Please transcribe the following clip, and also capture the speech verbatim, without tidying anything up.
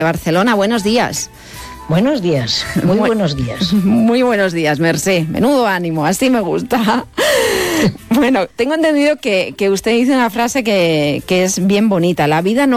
Barcelona, buenos días. Buenos días, muy Bu- buenos días. Muy buenos días, Mercé. Menudo ánimo, así me gusta. Bueno, tengo entendido que, que usted dice una frase que, que es bien bonita. La vida no